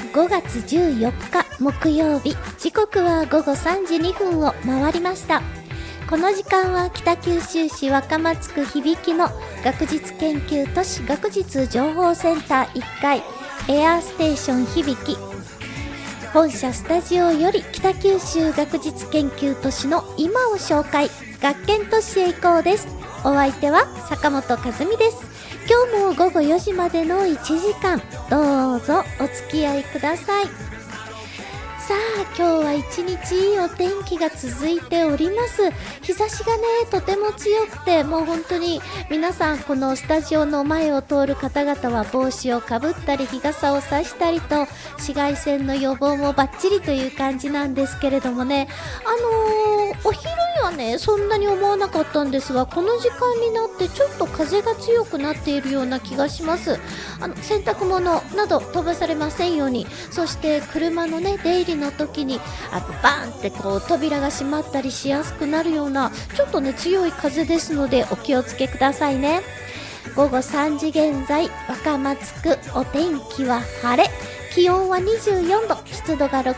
5月14日木曜日、時刻は午後3時2分を回りました。この時間は北九州市若松区響の学術研究都市学術情報センター1階エアーステーション響本社スタジオより北九州学術研究都市の今を紹介、学研都市へ行こうです。お相手は坂本和美です。今日も午後4時までの1時間、どうぞお付き合いください。さあ、今日は一日いいお天気が続いております。日差しがね、とても強くて、もう本当に皆さんこのスタジオの前を通る方々は帽子をかぶったり日傘を差したりと紫外線の予防もバッチリという感じなんですけれどもね、お昼はねそんなに思わなかったんですが、この時間になってちょっと風が強くなっているような気がします。洗濯物など飛ばされませんように、そして車のね出入りの時にバーンってこう扉が閉まったりしやすくなるようなちょっとね強い風ですのでお気をつけくださいね。午後3時現在、若松区お天気は晴れ、気温は24度、湿度が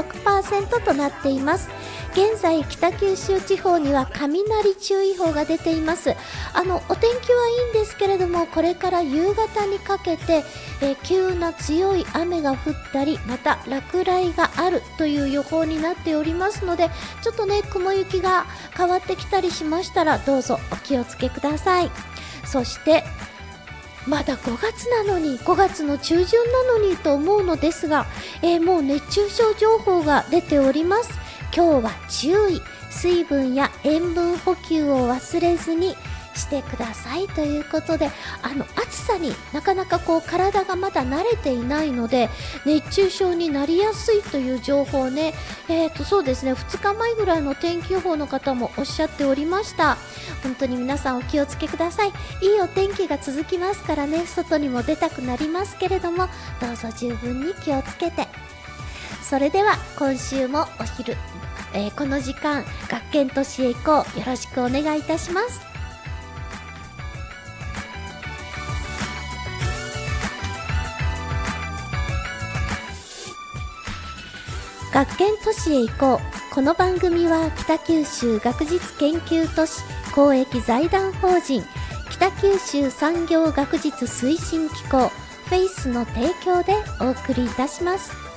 66% となっています。現在北九州地方には雷注意報が出ています。お天気はいいんですけれども、これから夕方にかけて、急な強い雨が降ったり、また落雷があるという予報になっておりますので、ちょっとね雲行きが変わってきたりしましたらどうぞお気をつけください。そしてまだ5月なのに、5月の中旬なのにと思うのですが、もう熱中症情報が出ております。今日は注意、水分や塩分補給を忘れずにしてくださいということで、暑さになかなかこう体がまだ慣れていないので熱中症になりやすいという情報をね、そうですね、2日前ぐらいの天気予報の方もおっしゃっておりました。本当に皆さんお気をつけください。いいお天気が続きますからね、外にも出たくなりますけれども、どうぞ十分に気をつけて。それでは今週もお昼、この時間学研都市へ行こう、よろしくお願いいたします。学研都市へ行こう。この番組は北九州学術研究都市公益財団法人北九州産業学術推進機構フェイスの提供でお送りいたします。